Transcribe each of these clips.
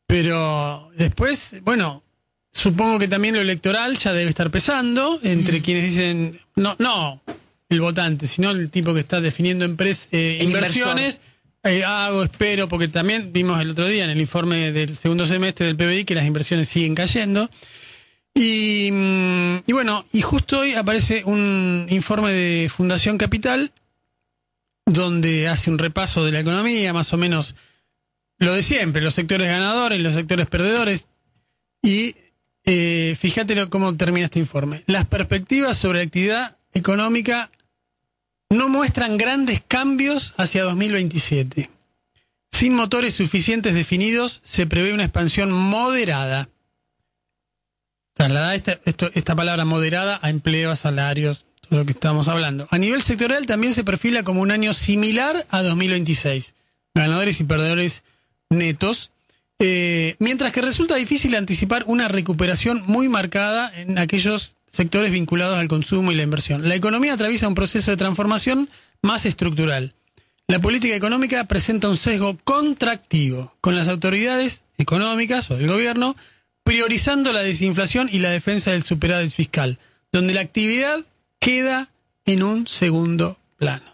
Pero después, bueno, supongo que también lo electoral ya debe estar pesando entre quienes dicen, no el votante, sino el tipo que está definiendo inversiones. Espero, porque también vimos el otro día en el informe del segundo semestre del PBI que las inversiones siguen cayendo. Y bueno, y justo hoy aparece un informe de Fundación Capital donde hace un repaso de la economía, más o menos lo de siempre, los sectores ganadores, los sectores perdedores. Y fíjate cómo termina este informe. Las perspectivas sobre la actividad económica no muestran grandes cambios hacia 2027. Sin motores suficientes definidos, se prevé una expansión moderada. Trasladada esta palabra moderada a empleo, a salarios, todo lo que estamos hablando. A nivel sectorial también se perfila como un año similar a 2026. Ganadores y perdedores netos. Mientras que resulta difícil anticipar una recuperación muy marcada en aquellos sectores vinculados al consumo y la inversión. La economía atraviesa un proceso de transformación más estructural. La política económica presenta un sesgo contractivo, con las autoridades económicas o del gobierno priorizando la desinflación y la defensa del superávit fiscal, donde la actividad queda en un segundo plano.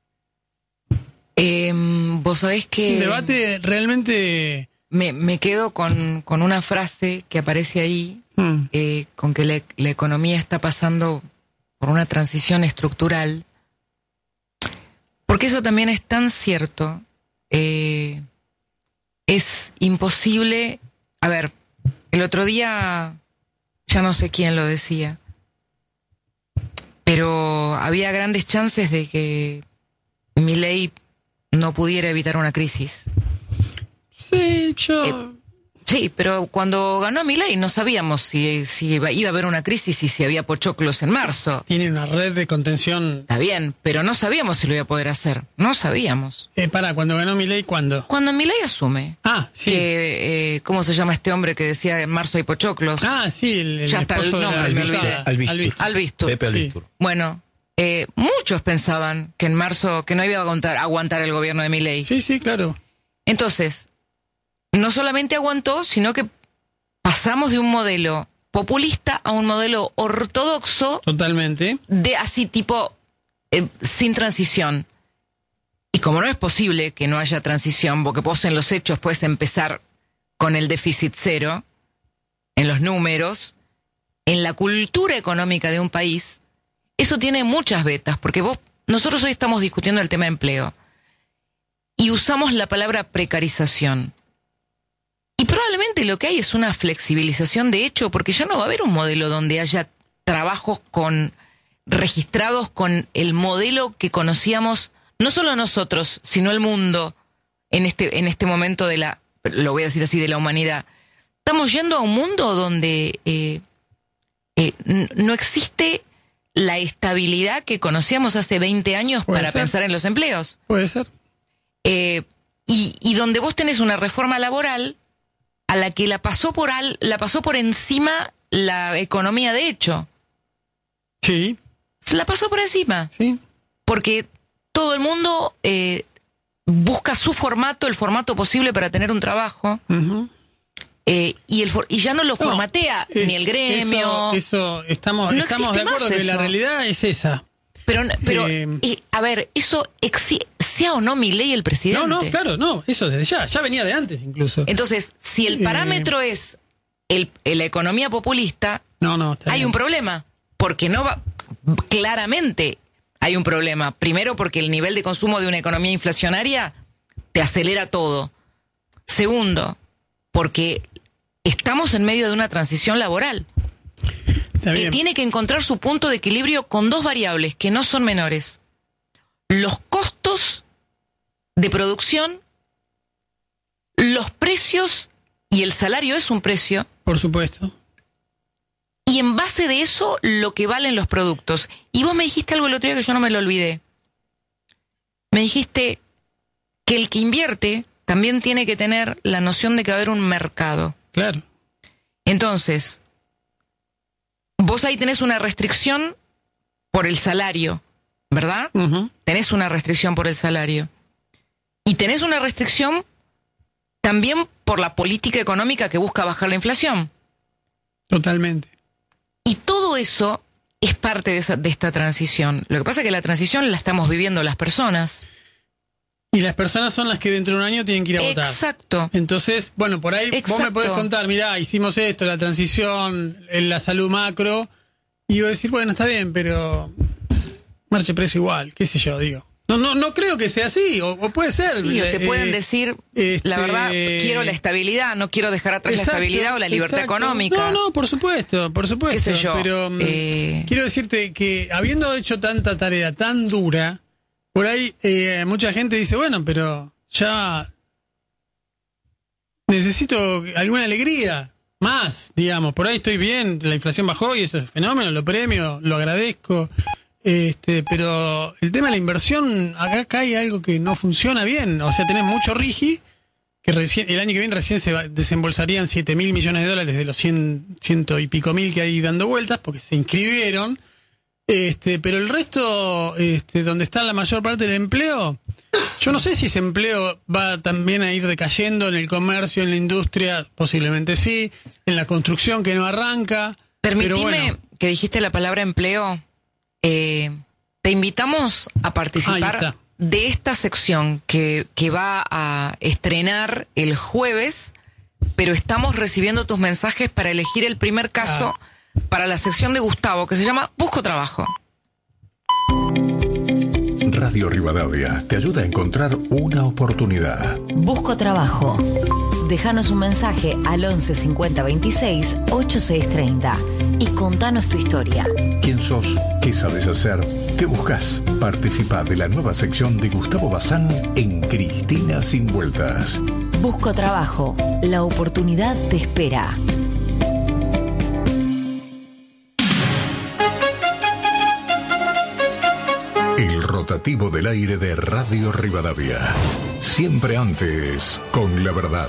Vos sabés que... Es un debate realmente... Me quedo con una frase que aparece ahí, con que la economía está pasando por una transición estructural, porque eso también es tan cierto. Es imposible... A ver, el otro día, ya no sé quién lo decía, pero había grandes chances de que Milei no pudiera evitar una crisis. Sí, sí, pero cuando ganó Milei no sabíamos si iba a haber una crisis y si había pochoclos en marzo. Tiene una red de contención. Está bien, pero no sabíamos si lo iba a poder hacer. No sabíamos. ¿Cuándo ganó Milei? ¿Cuándo? Cuando Milei asume. Sí. Que, ¿cómo se llama este hombre que decía en marzo hay pochoclos? Sí, el ya está el nombre, me olvidé. Albistur. Pepe Albistur. Sí. Bueno, muchos pensaban que en marzo, que no iba a aguantar el gobierno de Milei. Sí, claro. Entonces... no solamente aguantó, sino que pasamos de un modelo populista a un modelo ortodoxo. Totalmente. De así tipo, sin transición. Y como no es posible que no haya transición, porque vos en los hechos puedes empezar con el déficit cero, en los números, en la cultura económica de un país, eso tiene muchas vetas, porque nosotros hoy estamos discutiendo el tema de empleo. Y usamos la palabra precarización. Y probablemente lo que hay es una flexibilización de hecho, porque ya no va a haber un modelo donde haya trabajos registrados con el modelo que conocíamos, no solo nosotros, sino el mundo en este momento lo voy a decir así, de la humanidad. Estamos yendo a un mundo donde no existe la estabilidad que conocíamos hace 20 años para pensar en los empleos. Puede ser. Y donde vos tenés una reforma laboral a la que la pasó por encima la economía de hecho. Sí. Se la pasó por encima. Sí. Porque todo el mundo busca el formato posible para tener un trabajo. Uh-huh. Y ya no lo formatea ni el gremio. Eso estamos de acuerdo que la realidad es esa. Pero a ver, eso sea o no Milei el presidente. No, claro, no, eso desde ya venía de antes incluso. Entonces, si el parámetro es la economía populista, hay un problema, porque claramente hay un problema. Primero, porque el nivel de consumo de una economía inflacionaria te acelera todo. Segundo, porque estamos en medio de una transición laboral. Que tiene que encontrar su punto de equilibrio con dos variables que no son menores. Los costos de producción, los precios, y el salario es un precio. Por supuesto. Y en base de eso, lo que valen los productos. Y vos me dijiste algo el otro día que yo no me lo olvidé. Me dijiste que el que invierte también tiene que tener la noción de que va a haber un mercado. Claro. Entonces, vos ahí tenés una restricción por el salario, ¿verdad? Uh-huh. Tenés una restricción por el salario. Y tenés una restricción también por la política económica que busca bajar la inflación. Totalmente. Y todo eso es parte de esta transición. Lo que pasa es que la transición la estamos viviendo las personas. Y las personas son las que dentro de un año tienen que ir a votar. Exacto. Entonces, bueno, por ahí vos me podés contar, mirá, hicimos esto, la transición, en la salud macro, y yo decir, bueno, está bien, pero marche precio igual, qué sé yo, digo. No creo que sea así, o puede ser. Sí, o te pueden decir, la verdad, quiero la estabilidad, no quiero dejar atrás la estabilidad o la libertad económica. No, por supuesto. ¿Qué sé yo? Pero quiero decirte que habiendo hecho tanta tarea tan dura, por ahí mucha gente dice, bueno, pero ya necesito alguna alegría, más, digamos. Por ahí estoy bien, la inflación bajó y eso es fenómeno, lo premio, lo agradezco. Pero el tema de la inversión, acá hay algo que no funciona bien. O sea, tenés mucho RIGI, que el año que viene recién se desembolsarían 7.000 millones de dólares de los 100 y pico mil que hay dando vueltas, porque se inscribieron. Pero el resto, donde está la mayor parte del empleo, yo no sé si ese empleo va también a ir decayendo en el comercio, en la industria, posiblemente sí, en la construcción que no arranca. Permitime que dijiste la palabra empleo. Te invitamos a participar de esta sección que va a estrenar el jueves, pero estamos recibiendo tus mensajes para elegir el primer caso para la sección de Gustavo, que se llama Busco Trabajo. Radio Rivadavia te ayuda a encontrar una oportunidad. Busco Trabajo. Déjanos un mensaje al 11 50 26 8630 y contanos tu historia. ¿Quién sos? ¿Qué sabes hacer? ¿Qué buscas? Participa de la nueva sección de Gustavo Bazán en Cristina Sin Vueltas. Busco Trabajo. La oportunidad te espera. El rotativo del aire de Radio Rivadavia. Siempre antes, con la verdad.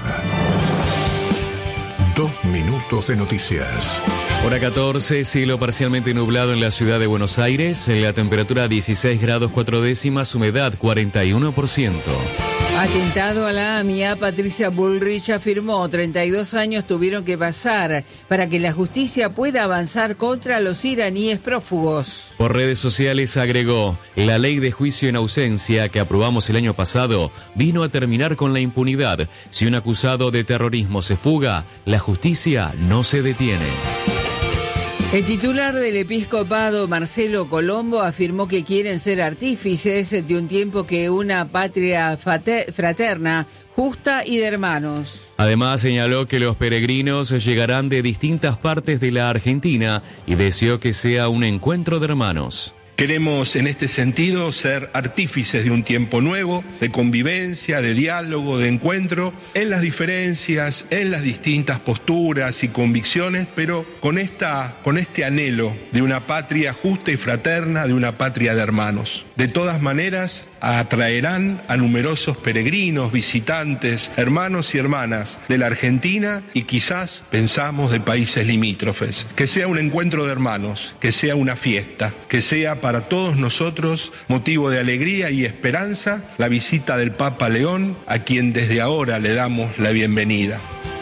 2 minutos de noticias. Hora 14, cielo parcialmente nublado en la ciudad de Buenos Aires, la temperatura 16 grados 4 décimas, humedad 41%. Atentado a la AMIA, Patricia Bullrich afirmó 32 años tuvieron que pasar para que la justicia pueda avanzar contra los iraníes prófugos. Por redes sociales agregó, la ley de juicio en ausencia que aprobamos el año pasado vino a terminar con la impunidad. Si un acusado de terrorismo se fuga, la justicia no se detiene. El titular del episcopado, Marcelo Colombo, afirmó que quieren ser artífices de un tiempo que una patria fraterna, justa y de hermanos. Además señaló que los peregrinos llegarán de distintas partes de la Argentina y deseó que sea un encuentro de hermanos. Queremos, en este sentido, ser artífices de un tiempo nuevo, de convivencia, de diálogo, de encuentro, en las diferencias, en las distintas posturas y convicciones, pero con este anhelo de una patria justa y fraterna, de una patria de hermanos. De todas maneras, atraerán a numerosos peregrinos, visitantes, hermanos y hermanas de la Argentina y quizás, pensamos, de países limítrofes. Que sea un encuentro de hermanos, que sea una fiesta, que sea para todos nosotros motivo de alegría y esperanza la visita del Papa León, a quien desde ahora le damos la bienvenida.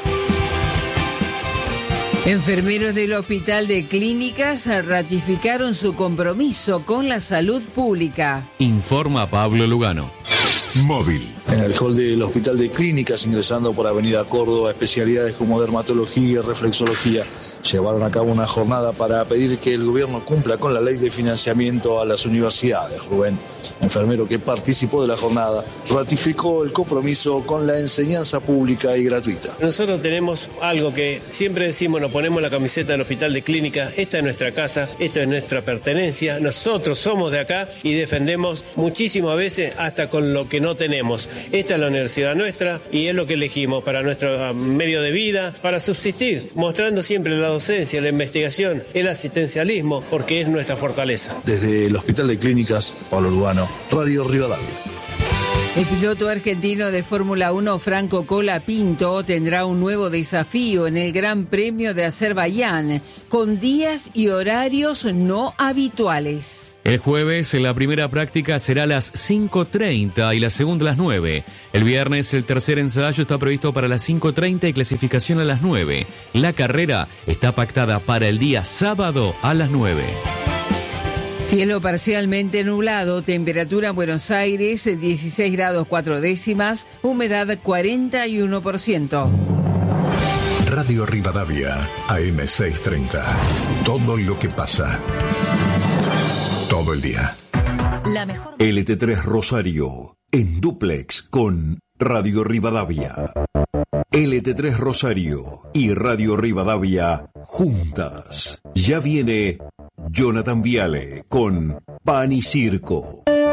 Enfermeros del Hospital de Clínicas ratificaron su compromiso con la salud pública. Informa Pablo Lugano. Móvil. En el hall del Hospital de Clínicas, ingresando por Avenida Córdoba, especialidades como dermatología y reflexología llevaron a cabo una jornada para pedir que el gobierno cumpla con la ley de financiamiento a las universidades. Rubén, enfermero que participó de la jornada, ratificó el compromiso con la enseñanza pública y gratuita. Nosotros tenemos algo que siempre decimos, nos ponemos la camiseta del Hospital de Clínicas, esta es nuestra casa, esta es nuestra pertenencia, nosotros somos de acá y defendemos muchísimas veces hasta con lo que no tenemos. Esta es la universidad nuestra y es lo que elegimos para nuestro medio de vida, para subsistir, mostrando siempre la docencia, la investigación, el asistencialismo, porque es nuestra fortaleza. Desde el Hospital de Clínicas, Pablo Lugano, Radio Rivadavia. El piloto argentino de Fórmula 1, Franco Colapinto, tendrá un nuevo desafío en el Gran Premio de Azerbaiyán, con días y horarios no habituales. El jueves la primera práctica será a las 5:30 y la segunda a las 9. El viernes el tercer ensayo está previsto para las 5:30 y clasificación a las 9. La carrera está pactada para el día sábado a las 9. Cielo parcialmente nublado, temperatura en Buenos Aires 16 grados 4 décimas, humedad 41%. Radio Rivadavia, AM 630. Todo lo que pasa. Todo el día. La mejor. LT3 Rosario, en dúplex con Radio Rivadavia. LT3 Rosario y Radio Rivadavia juntas. Ya viene Jonathan Viale con Pan y Circo.